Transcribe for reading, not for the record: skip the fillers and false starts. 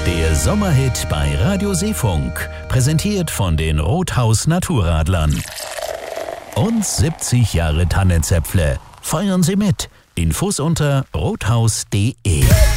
Der Sommerhit bei Radio Seefunk, präsentiert von den Rothaus Naturradlern. Und 70 Jahre Tannenzäpfle. Feiern Sie mit. Infos unter rothaus.de.